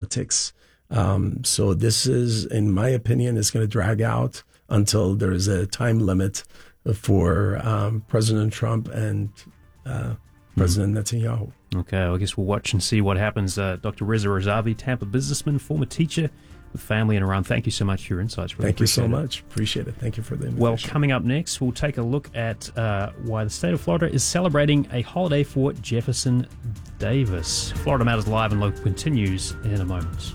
politics. So this is, in my opinion, is going to drag out until there is a time limit for President Trump and President Netanyahu. Okay, I guess we'll watch and see what happens. Dr. Reza Razavi, Tampa businessman, former teacher with family in Iran. Thank you so much for your insights. Really Thank you so much. Appreciate it. Thank you for the invitation. Well, coming up next, we'll take a look at why the state of Florida is celebrating a holiday for Jefferson Davis. Florida Matters Live and Local continues in a moment.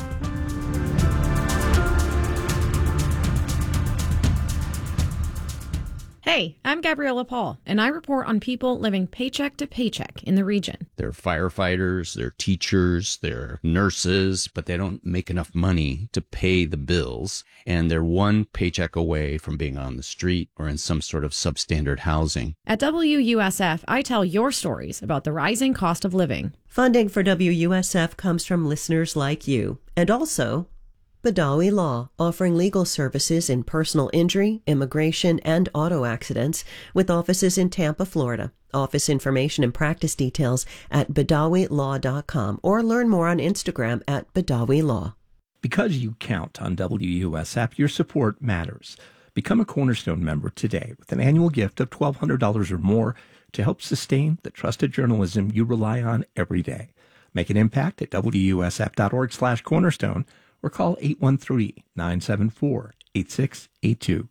Hey, I'm Gabriella Paul, and I report on people living paycheck to paycheck in the region. They're firefighters, they're teachers, they're nurses, but they don't make enough money to pay the bills, and they're one paycheck away from being on the street or in some sort of substandard housing. At WUSF, I tell your stories about the rising cost of living. Funding for WUSF comes from listeners like you, and also Badawi Law, offering legal services in personal injury, immigration, and auto accidents, with offices in Tampa, Florida. Office information and practice details at BadawiLaw.com, or learn more on Instagram at Badawi Law. Because you count on WUSF, your support matters. Become a Cornerstone member today with an annual gift of $1,200 or more to help sustain the trusted journalism you rely on every day. Make an impact at WUSF.org/cornerstone or call 813-974-8682.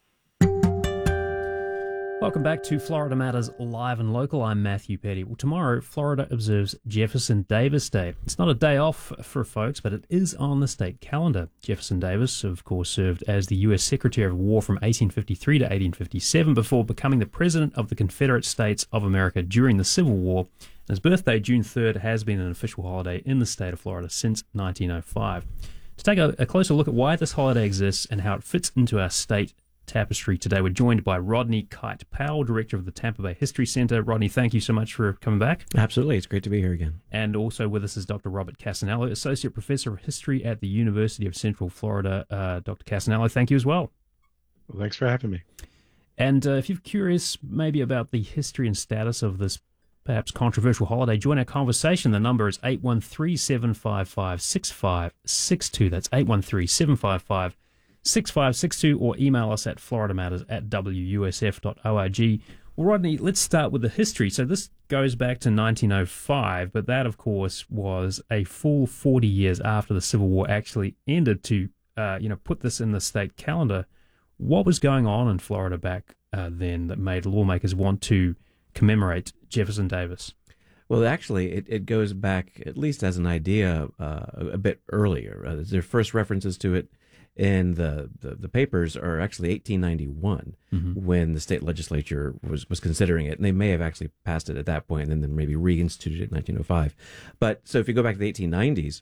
Welcome back to Florida Matters Live and Local. I'm Matthew Petty. Well, tomorrow, Florida observes Jefferson Davis Day. It's not a day off for folks, but it is on the state calendar. Jefferson Davis, of course, served as the U.S. Secretary of War from 1853 to 1857 before becoming the President of the Confederate States of America during the Civil War. And his birthday, June 3rd, has been an official holiday in the state of Florida since 1905. To take a closer look at why this holiday exists and how it fits into our state tapestry today, we're joined by Rodney Kite-Powell, Director of the Tampa Bay History Center. Rodney, thank you so much for coming back. Absolutely. It's great to be here again. And also with us is Dr. Robert Casanello, Associate Professor of History at the University of Central Florida. Dr. Casanello, thank you as well. Well, thanks for having me. And if you're curious maybe about the history and status of this perhaps controversial holiday, join our conversation. The number is 813-755-6562. That's 813-755-6562, or email us at floridamatters@wusf.org. Well, Rodney, let's start with the history. So this goes back to 1905, but that, of course, was a full 40 years after the Civil War actually ended to, put this in the state calendar. What was going on in Florida back then that made lawmakers want to commemorate Jefferson Davis? Well, actually, it goes back, at least as an idea, a bit earlier. Their first references to it in the papers are actually 1891, when the state legislature was considering it. And they may have actually passed it at that point and then maybe reinstituted it in 1905. But so if you go back to the 1890s,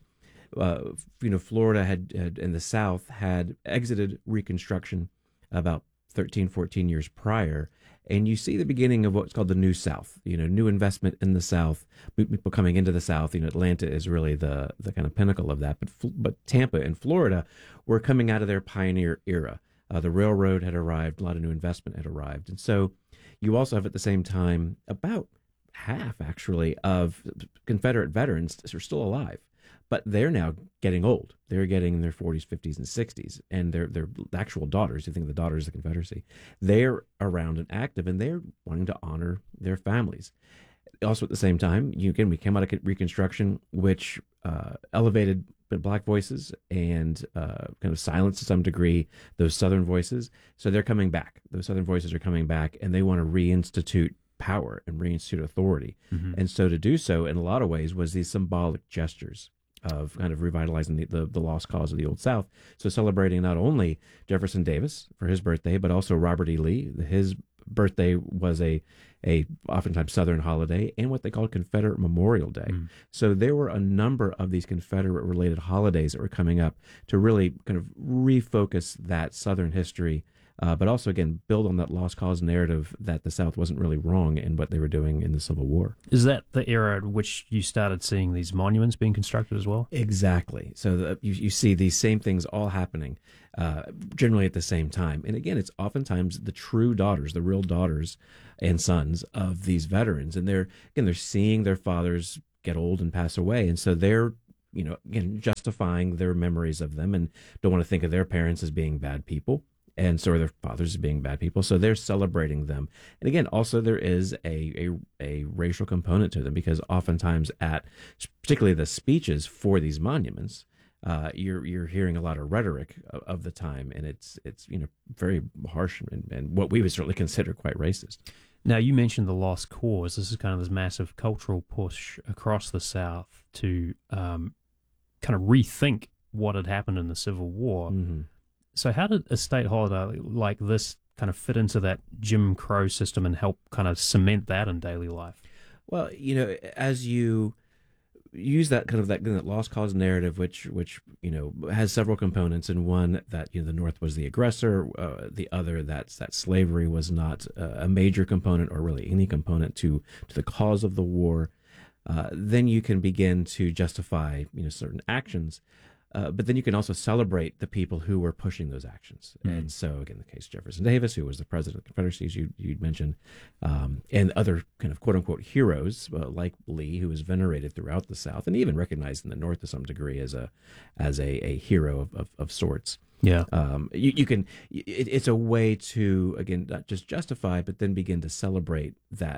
Florida had in the South had exited Reconstruction about 13, 14 years prior. And you see the beginning of what's called the New South, new investment in the South, people coming into the South. Atlanta is really the kind of pinnacle of that. But Tampa and Florida were coming out of their pioneer era. The railroad had arrived, a lot of new investment had arrived. And so you also have at the same time about half, actually, of Confederate veterans are still alive. But they're now getting old. They're getting in their 40s, 50s, and 60s. And their actual daughters, you think of the Daughters of the Confederacy, they're around and active, and they're wanting to honor their families. Also at the same time, we came out of Reconstruction, which elevated Black voices and kind of silenced to some degree those Southern voices. So they're coming back. Those Southern voices are coming back, and they want to reinstitute power and reinstitute authority. And so to do so, in a lot of ways, was these symbolic gestures of kind of revitalizing the lost cause of the Old South. So celebrating not only Jefferson Davis for his birthday, but also Robert E. Lee. His birthday was a oftentimes Southern holiday, and what they called Confederate Memorial Day. So there were a number of these Confederate-related holidays that were coming up to really kind of refocus that Southern history, but also, again, build on that lost cause narrative that the South wasn't really wrong in what they were doing in the Civil War. Is that the era at which you started seeing these monuments being constructed as well? Exactly. So you see these same things all happening generally at the same time. And again, it's oftentimes the true daughters, the real daughters and sons of these veterans. And they're seeing their fathers get old and pass away. And so they're again, justifying their memories of them and don't want to think of their parents as being bad people. And so are their fathers as being bad people. So they're celebrating them. And again, also there is a racial component to them, because oftentimes at particularly the speeches for these monuments, you're hearing a lot of rhetoric of the time, and it's very harsh and what we would certainly consider quite racist. Now, you mentioned the Lost Cause. This is kind of this massive cultural push across the South to kind of rethink what had happened in the Civil War. Mm-hmm. So how did a state holiday like this kind of fit into that Jim Crow system and help kind of cement that in daily life? Well, as you use that lost cause narrative, which has several components, and one that the North was the aggressor, the other that slavery was not a major component or really any component to the cause of the war, then you can begin to justify certain actions. But then you can also celebrate the people who were pushing those actions. Mm-hmm. And so, again, the case of Jefferson Davis, who was the president of the Confederacy, as you'd mentioned, and other kind of quote-unquote heroes like Lee, who was venerated throughout the South and even recognized in the North to some degree as a hero of sorts. Yeah. You can. It's a way to, again, not just justify, but then begin to celebrate that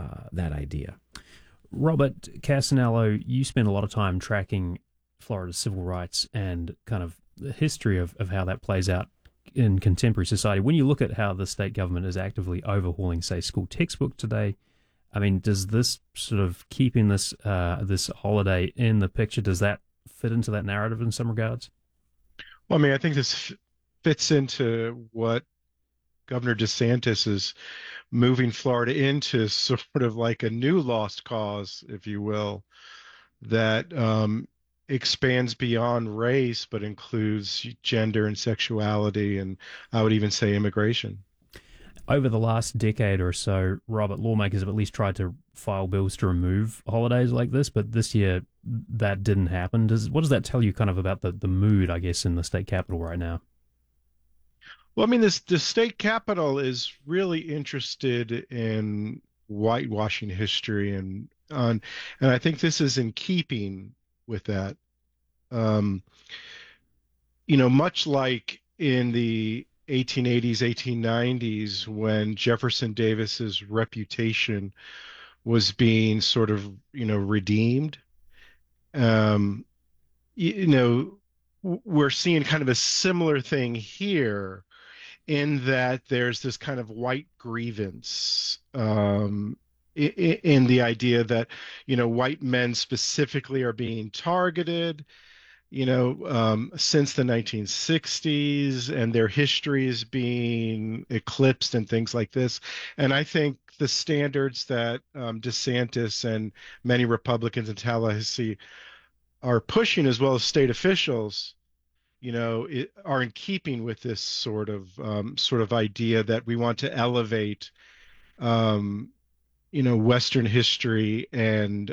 idea. Robert Cassanello, you spend a lot of time tracking Florida's civil rights and kind of the history of how that plays out in contemporary society. When you look at how the state government is actively overhauling, say, school textbook today, I mean, does this sort of keeping this holiday in the picture, does that fit into that narrative in some regards? Well, I mean, I think this fits into what Governor DeSantis is moving Florida into, sort of like a new lost cause, if you will, that expands beyond race, but includes gender and sexuality, and I would even say immigration. Over the last decade or so, Robert, lawmakers have at least tried to file bills to remove holidays like this, but this year that didn't happen. What does that tell you kind of about the mood, I guess, in the state capitol right now? Well, I mean, the state capitol is really interested in whitewashing history, and I think this is in keeping with that. Much like in the 1880s, 1890s, when Jefferson Davis's reputation was being sort of, redeemed, we're seeing kind of a similar thing here, in that there's this kind of white grievance, in the idea that, white men specifically are being targeted, since the 1960s, and their history is being eclipsed and things like this. And I think the standards that DeSantis and many Republicans in Tallahassee are pushing, as well as state officials, are in keeping with this sort of idea that we want to elevate, Western history and,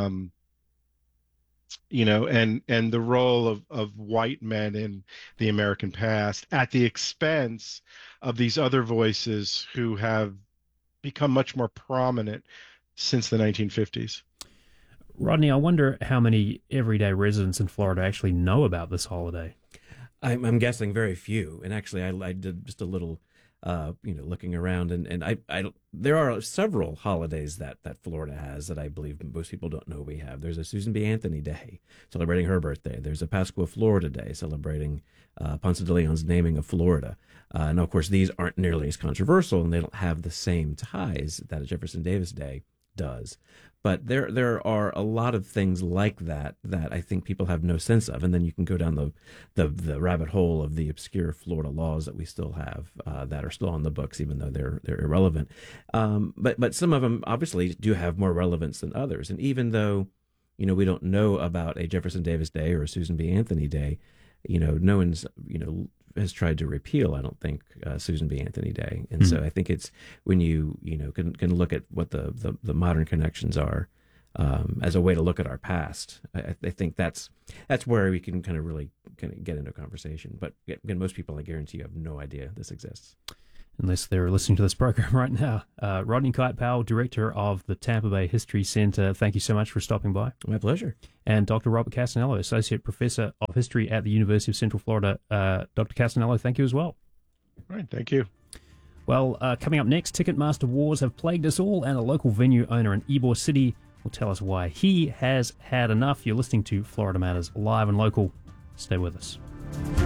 and the role of white men in the American past at the expense of these other voices who have become much more prominent since the 1950s. Rodney, I wonder how many everyday residents in Florida actually know about this holiday. I'm guessing very few. And actually, I did just a little, looking around, and I there are several holidays that Florida has that I believe most people don't know we have. There's a Susan B. Anthony Day, celebrating her birthday. There's a Pascua Florida Day, celebrating Ponce de Leon's naming of Florida. And of course, these aren't nearly as controversial, and they don't have the same ties that a Jefferson Davis Day does. But there are a lot of things like that I think people have no sense of, and then you can go down the rabbit hole of the obscure Florida laws that we still have that are still on the books, even though they're irrelevant. But some of them obviously do have more relevance than others, and even though we don't know about a Jefferson Davis Day or a Susan B. Anthony Day, no one's has tried to repeal, I don't think, Susan B. Anthony Day. And so I think it's when you can look at what the modern connections are as a way to look at our past. I think that's where we can kind of really get into a conversation. But again, most people, I guarantee you, have no idea this exists. unless they're listening to this program right now. Rodney Kite-Powell, Director of the Tampa Bay History Center, thank you so much for stopping by. My pleasure. And Dr. Robert Castanello, Associate Professor of History at the University of Central Florida. Dr. Castanello, thank you as well. All right, thank you. Well, coming up next, Ticketmaster wars have plagued us all, and a local venue owner in Ybor City will tell us why he has had enough. You're listening to Florida Matters, live and local. Stay with us.